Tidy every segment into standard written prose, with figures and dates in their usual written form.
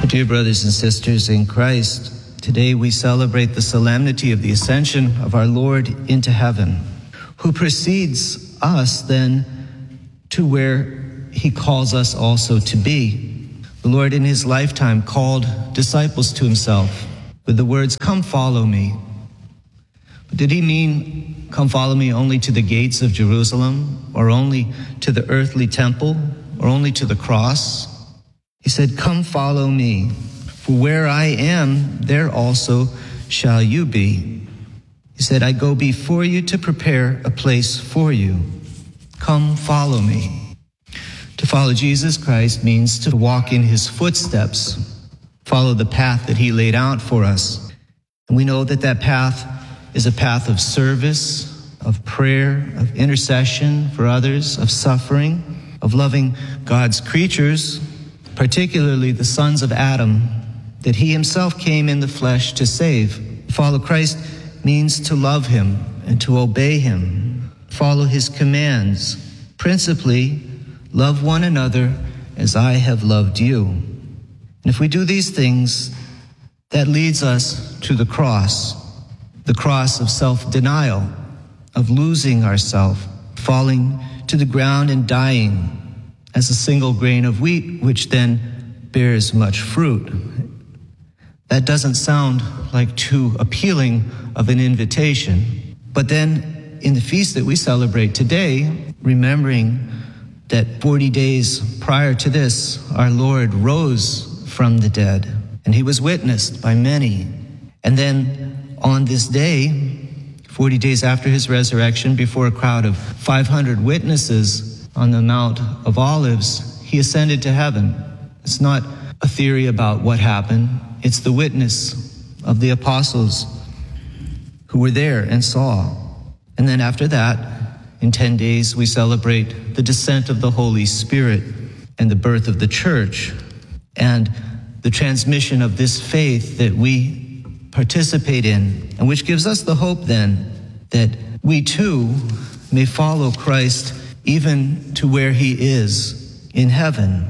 Dear brothers and sisters in Christ, today we celebrate the solemnity of the ascension of our Lord into heaven, who precedes us then to where he calls us also to be. The Lord in his lifetime called disciples to himself with the words, "Come follow me." But did he mean, "Come follow me" only to the gates of Jerusalem, or only to the earthly temple, or only to the cross? He said, "Come follow me, for where I am, there also shall you be." He said, "I go before you to prepare a place for you. Come follow me." To follow Jesus Christ means to walk in his footsteps, follow the path that he laid out for us. And we know that that path is a path of service, of prayer, of intercession for others, of suffering, of loving God's creatures, particularly the sons of Adam, that he himself came in the flesh to save. Follow Christ means to love him and to obey him, follow his commands, principally, love one another as I have loved you. And if we do these things, that leads us to the cross of self-denial, of losing ourselves, falling to the ground and dying as a single grain of wheat, which then bears much fruit. That doesn't sound like too appealing of an invitation. But then in the feast that we celebrate today, remembering that 40 days prior to this, our Lord rose from the dead, and he was witnessed by many. And then on this day, 40 days after his resurrection, before a crowd of 500 witnesses on the Mount of Olives, he ascended to heaven. It's not a theory about what happened. It's the witness of the apostles who were there and saw. And then after that, in 10 days, we celebrate the descent of the Holy Spirit and the birth of the church and the transmission of this faith that we participate in, and which gives us the hope then that we too may follow Christ even to where he is in heaven.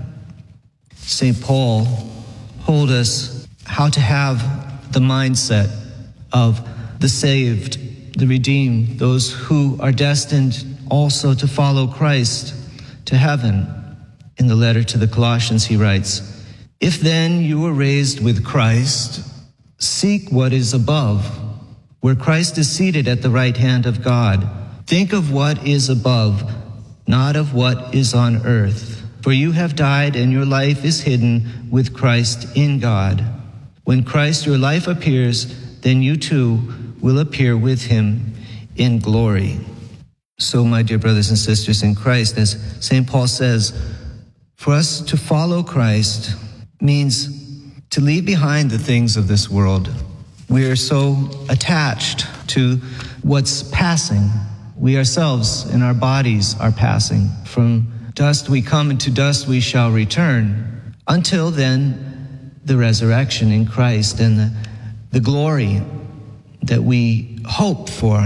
St. Paul told us how to have the mindset of the saved, the redeemed, those who are destined also to follow Christ to heaven. In the letter to the Colossians, he writes, "If then you were raised with Christ, seek what is above, where Christ is seated at the right hand of God. Think of what is above, not of what is on earth. For you have died, and your life is hidden with Christ in God. When Christ your life appears, then you too will appear with him in glory." So, my dear brothers and sisters in Christ, as St. Paul says, for us to follow Christ means to leave behind the things of this world. We are so attached to what's passing. We ourselves in our bodies are passing. From dust we come, and to dust we shall return. Until then, the resurrection in Christ and the glory that we hope for.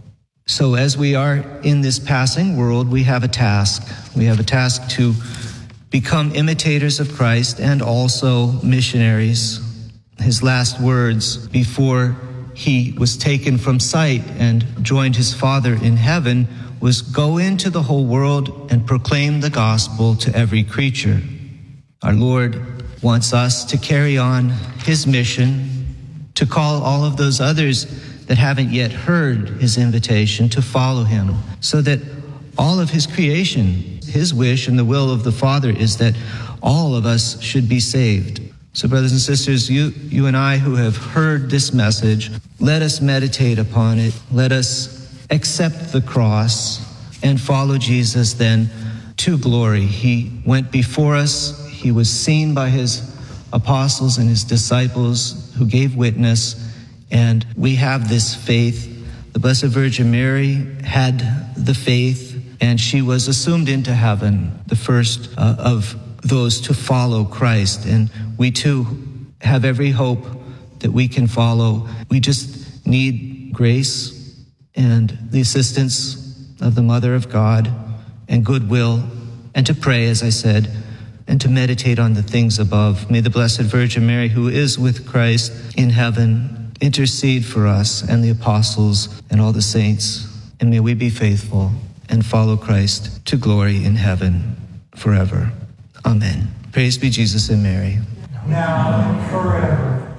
So as we are in this passing world, we have a task. We have a task to become imitators of Christ and also missionaries. His last words before he was taken from sight and joined his Father in heaven was, "Go into the whole world and proclaim the gospel to every creature." Our Lord wants us to carry on his mission, to call all of those others that haven't yet heard his invitation to follow him, so that all of his creation, his wish and the will of the Father is that all of us should be saved. So brothers and sisters, you and I who have heard this message, let us meditate upon it. Let us accept the cross and follow Jesus then to glory. He went before us. He was seen by his apostles and his disciples who gave witness, and we have this faith. The Blessed Virgin Mary had the faith, and she was assumed into heaven, the first of those to follow Christ. And we too have every hope that we can follow. We just need grace and the assistance of the Mother of God and goodwill, and to pray, as I said, and to meditate on the things above. May the Blessed Virgin Mary, who is with Christ in heaven, intercede for us and the apostles and all the saints. And may we be faithful and follow Christ to glory in heaven forever. Amen. Praise be Jesus and Mary. Now and forever.